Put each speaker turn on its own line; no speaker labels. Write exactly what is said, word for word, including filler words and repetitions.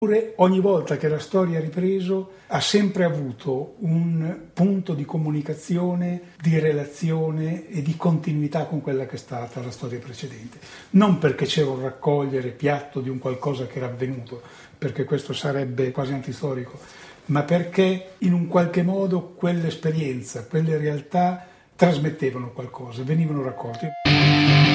Eppure ogni volta che la storia ha ripreso ha sempre avuto un punto di comunicazione, di relazione e di continuità con quella che è stata la storia precedente. Non perché c'era un raccogliere piatto di un qualcosa che era avvenuto, perché questo sarebbe quasi antistorico, ma perché in un qualche modo quell'esperienza, quelle realtà trasmettevano qualcosa, venivano raccolte.